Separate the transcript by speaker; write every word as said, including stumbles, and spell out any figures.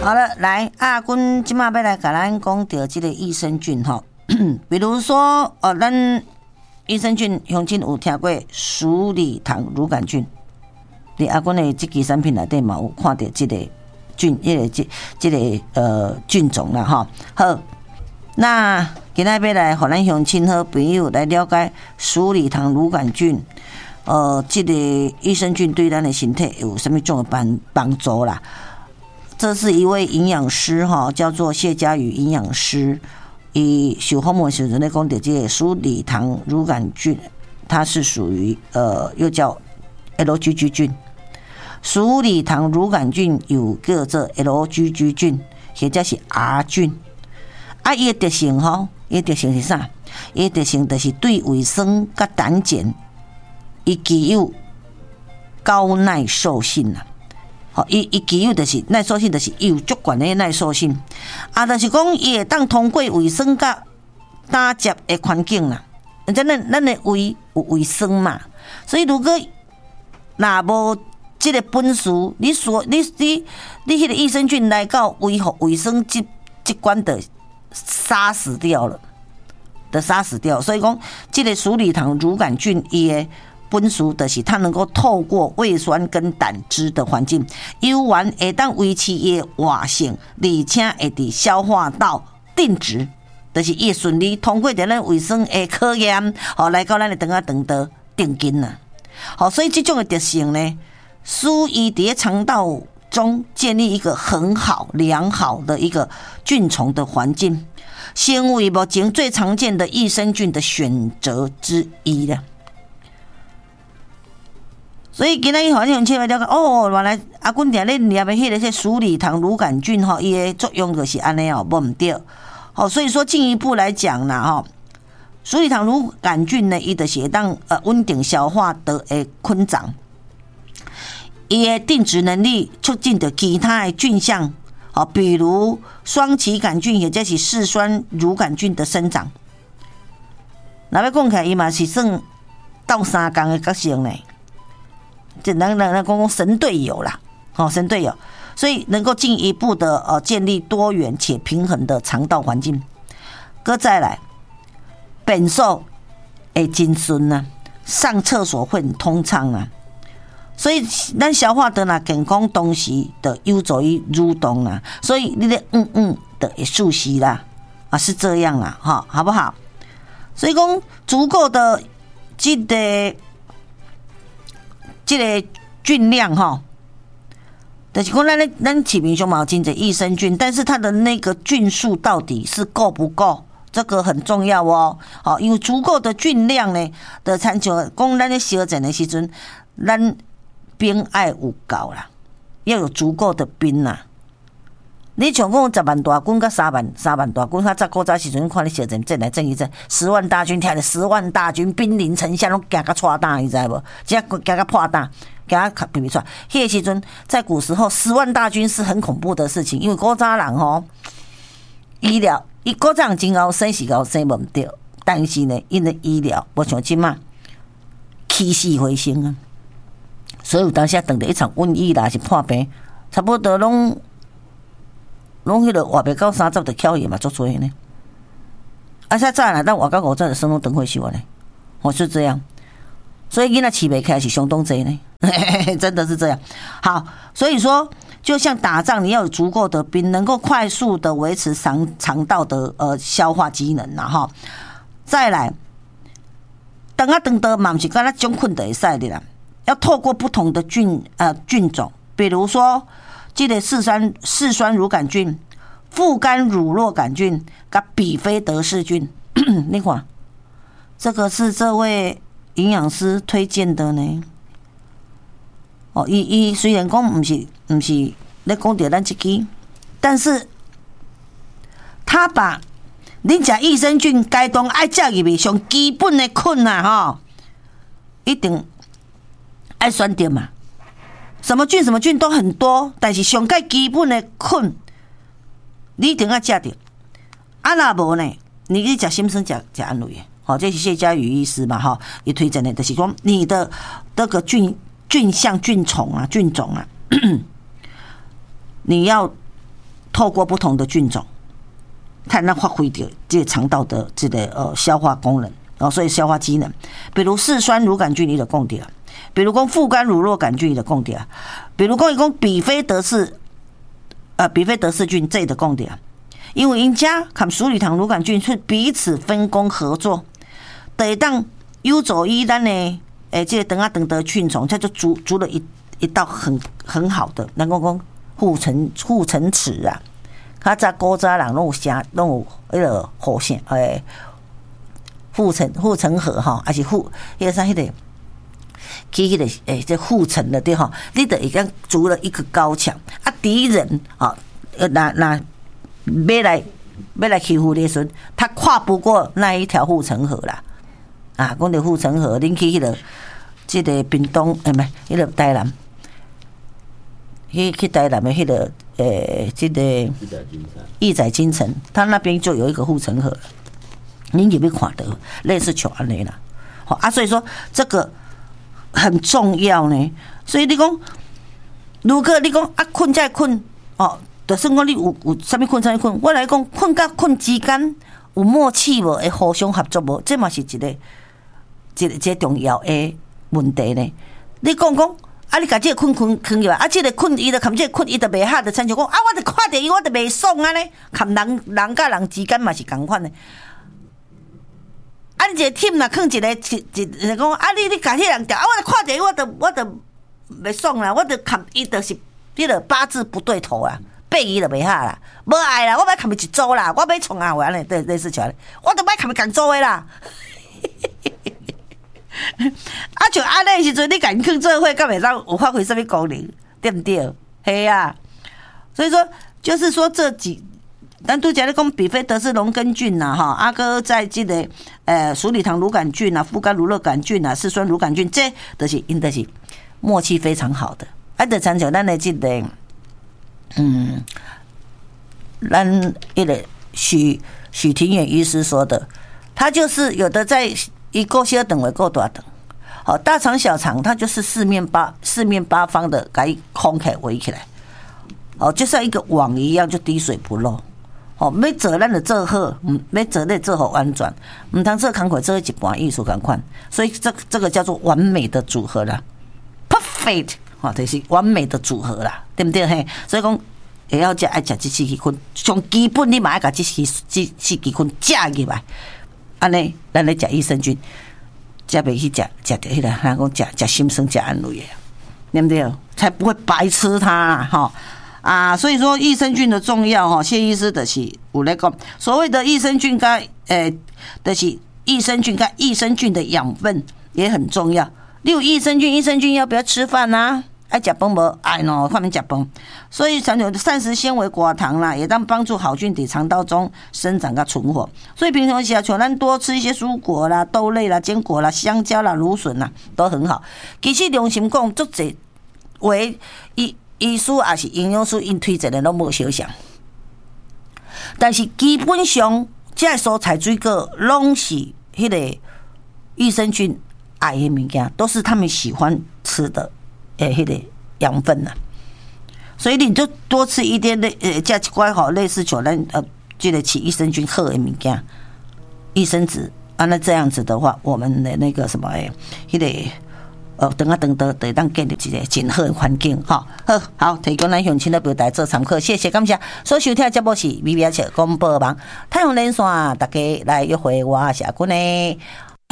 Speaker 1: 好了，来阿君今麦要来甲咱讲到这个益生菌哈，比如说哦，咱益生菌乡亲有听过鼠李糖乳杆菌，伫阿君的这支产品内底嘛有看到这个菌，这个这这个呃菌种啦哈。好，那今仔要来互咱乡亲好朋友来了解鼠李糖乳杆菌，呃，这个益生菌对咱的身体有什么种的帮帮助啦？这是一位营养师哈，叫做谢佳宇营养师。以受访问时阵咧讲到这个鼠李糖乳杆菌，它是属于呃又叫 L G G 菌。鼠李糖乳杆菌有叫做 L G G 菌，或者是 R 菌。啊，伊的特性吼，伊的特性是啥？伊的特性就是对维生甲胆碱，伊具有高耐受性啦。好，伊伊具有就是耐受性，就是伊有足悬的耐受性，啊，就是讲伊会当通过卫生甲打结的环境啦。咱咱咱的胃有卫生嘛，所以如果若无即个本事，你所你你你迄个益生菌来到胃和卫生机机关的杀死掉了，的杀死掉。所以讲，即个鼠李糖乳杆菌伊的本事就是它能够透过胃酸跟胆汁的环境，优完会当维持伊的活性，而且会伫消化道定植，就是伊顺利通过咱卫生的科验，好来到咱的肠仔肠道定根啦。好，所以这种的特性呢，使伊伫肠道中建立一个很好良好的一个菌虫的环境，成为目前最常见的益生菌的选择之一了。所以今仔日好像像了解哦，原来阿君定咧念的迄个些鼠李糖乳杆菌吼，伊的作用就是安尼哦，无唔对。好，所以说进一步来讲啦吼，鼠李糖乳杆菌呢，伊就是会当呃稳定消化道的昆长，伊的定植能力促进着其他的菌相，好，比如双歧杆菌或者是嗜酸乳杆菌的生长。那要讲起来，伊嘛是算斗三工的角色呢。这能能能讲讲神队友啦，哦，神队友，所以能够进一步的呃建立多元且平衡的肠道环境。搁再来，便所会真顺啊，上厕所会很通畅啊，所以咱消化道若健康，同时的有助于蠕动啦，所以你的嗯嗯的会舒适啦，啊是这样啦，哈，好不好？所以讲足够的这个。这个菌量哈，就是讲咱咱市面上嘛有真侪益生菌，但是它的那个菌数到底是够不够，这个很重要哦。好，有足够的菌量呢的参照，讲咱咧烧疹的时阵，咱冰爱有够啦，要有足够的冰啦。你像讲十万大军甲三万三万大军，较早古早时阵看你小阵阵来阵去阵，十万大军听着十万大军兵临城下，拢行甲错大，你知无？只行甲破大，行甲皮皮出。迄个时阵，在古时候，十万大军是很恐怖的事情，因为古早人吼医疗，伊古早人真后生是后生无对，但是呢，因的医疗无像即马起死回生啊，所以有当时等着一场瘟疫啦，是破病，差不多拢。拢迄个活袂到三十就翘去嘛，足多呢。啊，现在啦，咱活到五十就生拢长回去呢，我是这样。所以囡仔饲袂起来是相当济呢，真的是这样。好，所以说，就像打仗，你要有足够的兵，能够快速的维持肠肠道的呃消化机能啦哈。再来，等啊等的嘛，不是干那种困的会使的啦，要透过不同的菌呃菌种，比如说。这个嗜酸嗜酸乳杆菌、副肝乳酪杆菌、跟比菲德氏菌，你看，这个是这位营养师推荐的呢。哦，伊伊虽然讲不是不是咧讲到咱这支，但是他把恁食益生菌该当爱食入去上基本的菌啊，吼，一定爱选对嘛。什么菌什么菌都很多，但是上介基本的菌，你一定要食着。啊，若无呢，你去食心生食食安慰的。好，这是谢佳宇医师嘛，哈，也推荐的，就是讲你的那个菌菌相、菌虫啊、菌种啊，你要透过不同的菌种，才能发挥掉这个肠道的这个呃消化功能哦，所以消化机能，比如四酸乳杆菌，伊就讲掉。比如讲副甘乳酪杆菌的供掉，比如讲伊讲比菲德氏，呃比菲德氏菌这的供掉，因为因家和鼠李糖乳杆菌是彼此分工合作，得当优走一咱呢，诶，这个等啊等的菌虫，它就筑筑了一一道很很好的，能够讲护城护城池啊。较早古早人拢有写，拢有迄个护线，诶，护城护城河哈，还是护迄个啥迄个。去迄个诶，这护城的对哈，你得已经筑了一个高墙啊，敌人啊，呃，那那要来要来欺负你时，他跨不过那一条护城河啦。啊，讲到护城河，恁去迄个这个屏东诶，唔系迄个台南，去去台南的迄个诶，这个义载金城，他那边就有一个护城河，恁有没有看到？类似像安尼啦，好啊，所以说这个。很重要呢，所以你讲，如果你讲啊困再困哦，就算讲你有有啥物困啥物困，我来讲困甲困之间有默契无，会互相合作无，这嘛是一个一个一个重要的问题呢。你讲讲啊，你甲这个困困困入来，啊，这个困伊就含这个困伊就袂下，就亲像讲啊，我就看着伊，我就袂爽啊呢，含人人甲人之间嘛是共款的。啊！你一个 team 若囥一个一一讲啊，你你甲迄人调啊，我著看着伊，我著我著袂爽啦，我著砍伊，著是迄个八字不对头啊，八字著袂下啦，无爱啦，我要砍伊一组啦，我要创啊，安尼对类似像，我著要砍伊共组的啦。啊，像安尼时阵，你甲因囥做伙，敢袂当有发挥什么功能，对不对？嘿啊，所以说，就是说这几。咱拄则咧讲比菲德氏龙根菌呐，哈，阿哥在这个呃鼠李糖乳杆菌啊、副甘乳酪杆菌啊、四酸乳杆菌，这都是因都是默契非常好的。啊，就参照咱的这个，嗯，咱一个许许庭远医师说的，他就是有的在一够小等为够大等，好大肠小肠，它就是四面八四面八方的给它空起来围起来，哦，就像一个网一样，就滴水不漏。哦，要做咱就做好，嗯，要做咱做好完全，唔通做工课做一半艺术共款，所以这这个叫做完美的组合啦 ，perfect， 哈、哦，就是完美的组合啦，对不对嘿？所以讲，会晓食爱食这四支菌，上基本你嘛爱甲这四这四支菌食入来，安尼咱咧食益生菌，才袂去食食着迄个，人讲食食心酸食安慰的，对不对？才不会白吃它哈。哦啊，所以说益生菌的重要哈，谢医师的是有咧讲，所谓的益生菌跟诶的是益生菌跟益生菌的养分也很重要。例如益生菌，益生菌要不要吃饭呐、啊？爱食饭无？爱喏，看免食饭。所以常有膳食纤维寡糖啦，也当帮助好菌在肠道中生长跟存活。所以平常时啊，像咱多吃一些蔬果啦、豆类啦、坚果啦、香蕉啦、芦笋啦，都很好。其实良心讲，足侪为医医师也是营养师，因推荐的拢无相像。但是基本上，这蔬菜水果拢是迄个益生菌爱的物件，都是他们喜欢吃的诶，迄个养分呐。所以你就多吃一点的，呃，加一寡好类似像咱呃，这个起益生菌好的物件，益生质啊，那这样子的话，我们的那个什么诶，迄个。呃，等啊等等，得当建立一个真好的环境，哈，好好提供咱乡亲的表达做参考，谢谢感谢。所收听的节目是 B B S 广播网，太阳连线，大家来约会我是阿君呢。